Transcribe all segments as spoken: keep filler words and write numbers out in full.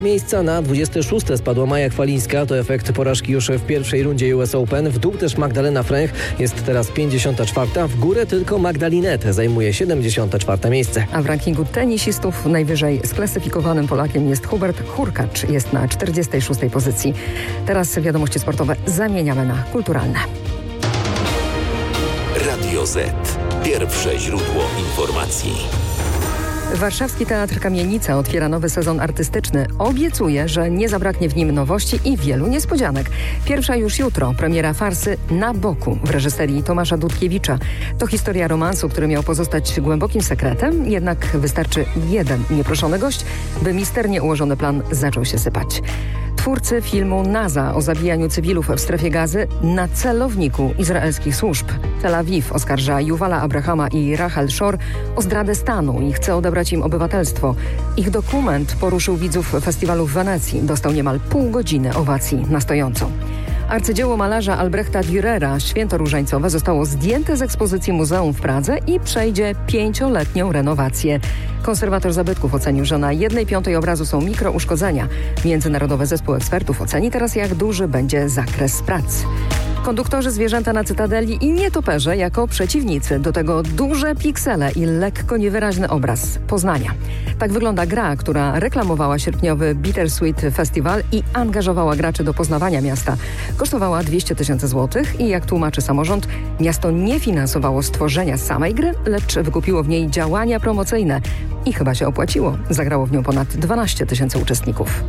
Miejsca na dwudzieste szóste spadła Maja Chwalińska, to efekt porażki już w pierwszej rundzie U S Open. W dół też Magdalena Fręch, jest teraz pięćdziesiąta czwarta. W górę tylko Magdalinette zajmuje siedemdziesiąte czwarte miejsce. A w rankingu tenisistów najwyżej sklasyfikowanym Polakiem jest Hubert Hurkacz, jest na czterdziestej szóstej pozycji. Teraz wiadomości sportowe zamieniamy na kulturalne. Radio Z. Pierwsze źródło informacji. Warszawski Teatr Kamienica otwiera nowy sezon artystyczny. Obiecuje, że nie zabraknie w nim nowości i wielu niespodzianek. Pierwsza już jutro premiera farsy Na boku w reżyserii Tomasza Dudkiewicza. To historia romansu, który miał pozostać głębokim sekretem, jednak wystarczy jeden nieproszony gość, by misternie ułożony plan zaczął się sypać. Twórcy filmu NASA o zabijaniu cywilów w strefie Gazy na celowniku izraelskich służb. Tel Awiw oskarża Yuvala Abrahama i Rachel Shor o zdradę stanu i chce odebrać im obywatelstwo. Ich dokument poruszył widzów festiwalu w Wenecji. Dostał niemal pół godziny owacji na stojąco. Arcydzieło malarza Albrechta Dürera, Święto Różańcowe, zostało zdjęte z ekspozycji muzeum w Pradze i przejdzie pięcioletnią renowację. Konserwator zabytków ocenił, że na jednej piątej obrazu są mikrouszkodzenia. Międzynarodowy zespół ekspertów oceni teraz, jak duży będzie zakres prac. Konduktorzy zwierzęta na Cytadeli i nietoperze jako przeciwnicy. Do tego duże piksele i lekko niewyraźny obraz Poznania. Tak wygląda gra, która reklamowała sierpniowy Bittersweet Festival i angażowała graczy do poznawania miasta. Kosztowała dwieście tysięcy złotych i jak tłumaczy samorząd, miasto nie finansowało stworzenia samej gry, lecz wykupiło w niej działania promocyjne. I chyba się opłaciło. Zagrało w nią ponad dwanaście tysięcy uczestników.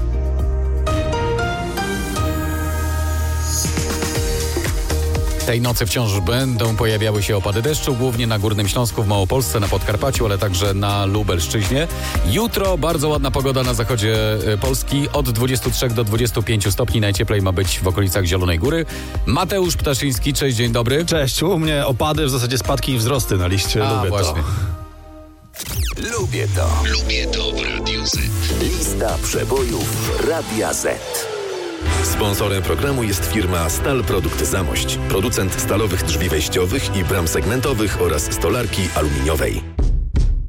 Tej nocy wciąż będą pojawiały się opady deszczu, głównie na Górnym Śląsku, w Małopolsce, na Podkarpaciu, ale także na Lubelszczyźnie. Jutro bardzo ładna pogoda na zachodzie Polski, od dwudziestu trzech do dwudziestu pięciu stopni, najcieplej ma być w okolicach Zielonej Góry. Mateusz Ptaszyński, cześć, dzień dobry. Cześć, u mnie opady, w zasadzie spadki i wzrosty na liście, A, lubię właśnie. to. Lubię to. Lubię to w Radiu Z. Lista przebojów Radia Z. Sponsorem programu jest firma Stal Produkt Zamość, producent stalowych drzwi wejściowych i bram segmentowych oraz stolarki aluminiowej.